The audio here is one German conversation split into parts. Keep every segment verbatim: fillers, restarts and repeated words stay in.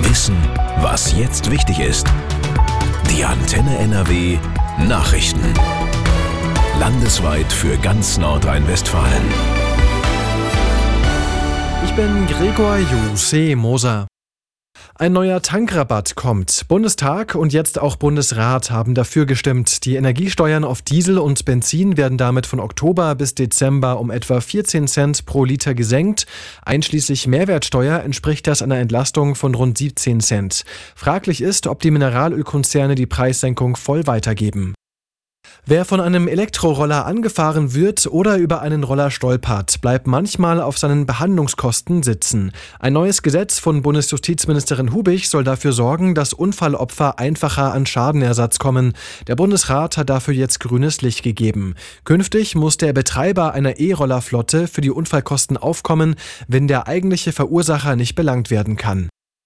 Wissen, was jetzt wichtig ist. Die Antenne N R W Nachrichten. Landesweit für ganz Nordrhein-Westfalen. Ich bin Gregor Jose Moser. Ein neuer Tankrabatt kommt. Bundestag und jetzt auch Bundesrat haben dafür gestimmt. Die Energiesteuern auf Diesel und Benzin werden damit von Oktober bis Dezember um etwa vierzehn Cent pro Liter gesenkt. Einschließlich Mehrwertsteuer entspricht das einer Entlastung von rund siebzehn Cent. Fraglich ist, ob die Mineralölkonzerne die Preissenkung voll weitergeben. Wer von einem Elektroroller angefahren wird oder über einen Roller stolpert, bleibt manchmal auf seinen Behandlungskosten sitzen. Ein neues Gesetz von Bundesjustizministerin Hubich soll dafür sorgen, dass Unfallopfer einfacher an Schadenersatz kommen. Der Bundesrat hat dafür jetzt grünes Licht gegeben. Künftig muss der Betreiber einer E-Rollerflotte für die Unfallkosten aufkommen, wenn der eigentliche Verursacher nicht belangt werden kann.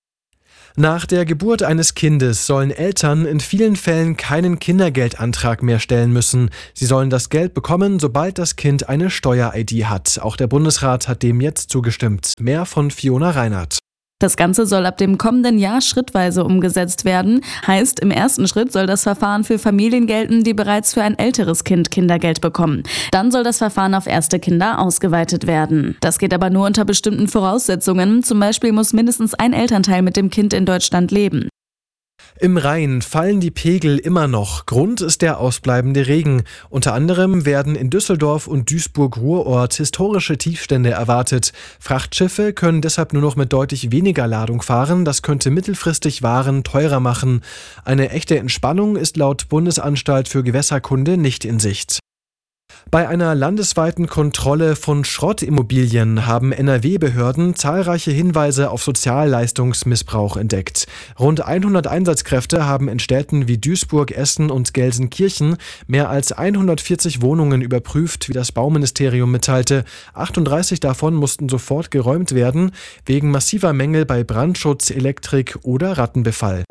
Nach der Geburt eines Kindes sollen Eltern in vielen Fällen keinen Kindergeldantrag mehr stellen müssen. Sie sollen das Geld bekommen, sobald das Kind eine Steuer-I D hat. Auch der Bundesrat hat dem jetzt zugestimmt. Mehr von Fiona Reinhardt. Das Ganze soll ab dem kommenden Jahr schrittweise umgesetzt werden. Heißt, im ersten Schritt soll das Verfahren für Familien gelten, die bereits für ein älteres Kind Kindergeld bekommen. Dann soll das Verfahren auf erste Kinder ausgeweitet werden. Das geht aber nur unter bestimmten Voraussetzungen. Zum Beispiel muss mindestens ein Elternteil mit dem Kind in Deutschland leben. Im Rhein fallen die Pegel immer noch. Grund ist der ausbleibende Regen. Unter anderem werden in Düsseldorf und Duisburg-Ruhrort historische Tiefstände erwartet. Frachtschiffe können deshalb nur noch mit deutlich weniger Ladung fahren. Das könnte mittelfristig Waren teurer machen. Eine echte Entspannung ist laut Bundesanstalt für Gewässerkunde nicht in Sicht. Bei einer landesweiten Kontrolle von Schrottimmobilien haben N R W-Behörden zahlreiche Hinweise auf Sozialleistungsmissbrauch entdeckt. Rund hundert Einsatzkräfte haben in Städten wie Duisburg, Essen und Gelsenkirchen mehr als hundertvierzig Wohnungen überprüft, wie das Bauministerium mitteilte. achtunddreißig davon mussten sofort geräumt werden, wegen massiver Mängel bei Brandschutz, Elektrik oder Rattenbefall.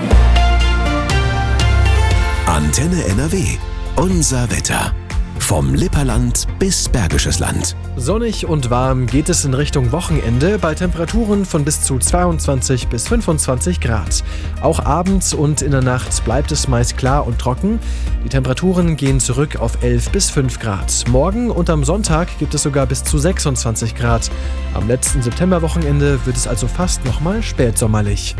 Antenne N R W. Unser Wetter. Vom Lipperland bis Bergisches Land. Sonnig und warm geht es in Richtung Wochenende bei Temperaturen von bis zu zweiundzwanzig bis fünfundzwanzig Grad. Auch abends und in der Nacht bleibt es meist klar und trocken. Die Temperaturen gehen zurück auf elf bis fünf Grad. Morgen und am Sonntag gibt es sogar bis zu sechsundzwanzig Grad. Am letzten Septemberwochenende wird es also fast nochmal spätsommerlich.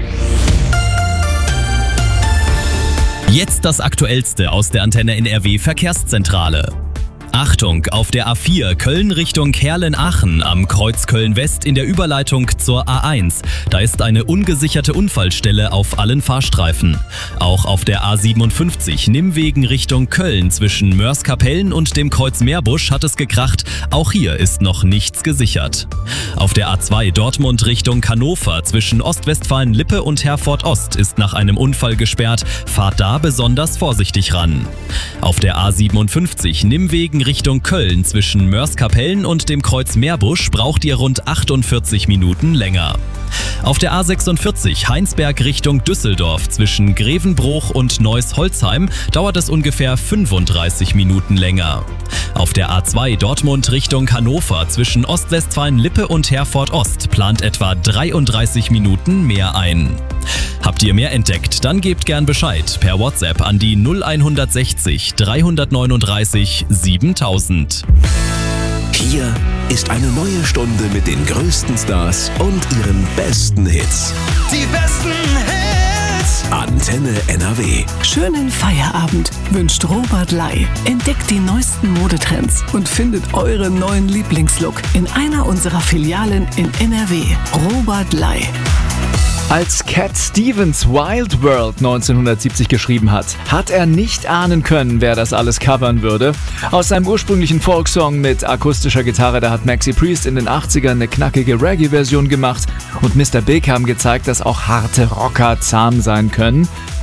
Jetzt das Aktuellste aus der Antenne N R W Verkehrszentrale. Achtung, auf der A vier Köln Richtung Herlen-Aachen am Kreuz Köln-West in der Überleitung zur A eins. Da ist eine ungesicherte Unfallstelle auf allen Fahrstreifen. Auch auf der A siebenundfünfzig Nimmwegen Richtung Köln zwischen Mörs-Kapellen und dem Kreuz Meerbusch hat es gekracht. Auch hier ist noch nichts gesichert. Auf der A zwei Dortmund Richtung Hannover zwischen Ostwestfalen-Lippe und Herford-Ost ist nach einem Unfall gesperrt. Fahrt da besonders vorsichtig ran. Auf der A siebenundfünfzig Nimmwegen Richtung Köln zwischen Mörs-Kapellen und dem Kreuz Meerbusch braucht ihr rund achtundvierzig Minuten länger. Auf der A sechsundvierzig Heinsberg Richtung Düsseldorf zwischen Grevenbruch und Neuss-Holzheim dauert es ungefähr fünfunddreißig Minuten länger. Auf der A zwei Dortmund Richtung Hannover zwischen Ostwestfalen-Lippe und Herford-Ost plant etwa dreiunddreißig Minuten mehr ein. Habt ihr mehr entdeckt? Dann gebt gern Bescheid per WhatsApp an die null hundertsechzig dreihundertneununddreißig siebentausend. Hier ist eine neue Stunde mit den größten Stars und ihren besten Hits. Die besten Hits! Antenne N R W. Schönen Feierabend wünscht Robert Lai. Entdeckt die neuesten Modetrends und findet euren neuen Lieblingslook in einer unserer Filialen in N R W. Robert Lai. Als Cat Stevens Wild World neunzehnhundertsiebzig geschrieben hat, hat er nicht ahnen können, wer das alles covern würde. Aus seinem ursprünglichen Folksong mit akustischer Gitarre, da hat Maxi Priest in den achtzigern eine knackige Reggae-Version gemacht und Mister Big haben gezeigt, dass auch harte Rocker zahm sein können.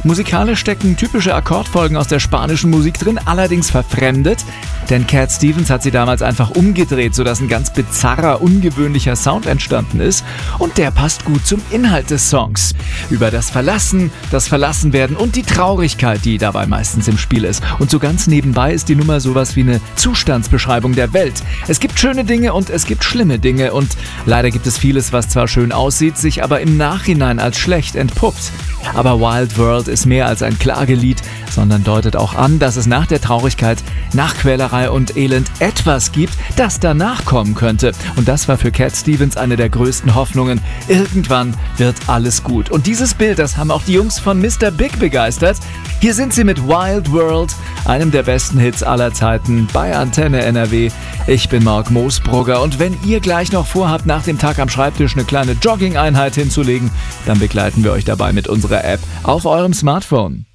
Musikalisch stecken typische Akkordfolgen aus der spanischen Musik drin, allerdings verfremdet, denn Cat Stevens hat sie damals einfach umgedreht, sodass ein ganz bizarrer, ungewöhnlicher Sound entstanden ist und der passt gut zum Inhalt des Songs. Über das Verlassen, das Verlassenwerden und die Traurigkeit, die dabei meistens im Spiel ist. Und so ganz nebenbei ist die Nummer sowas wie eine Zustandsbeschreibung der Welt. Es gibt schöne Dinge und es gibt schlimme Dinge und leider gibt es vieles, was zwar schön aussieht, sich aber im Nachhinein als schlecht entpuppt. Aber Wild World ist mehr als ein Klagelied, sondern deutet auch an, dass es nach der Traurigkeit, nach Quälerei und Elend etwas gibt, das danach kommen könnte. Und das war für Cat Stevens eine der größten Hoffnungen. Irgendwann wird alles gut. Und dieses Bild, das haben auch die Jungs von Mister Big begeistert. Hier sind sie mit Wild World, einem der besten Hits aller Zeiten bei Antenne N R W. Ich bin Marc Moosbrugger und wenn ihr gleich noch vorhabt, nach dem Tag am Schreibtisch eine kleine Jogging-Einheit hinzulegen, dann begleiten wir euch dabei mit unserer App auf eurem Smartphone.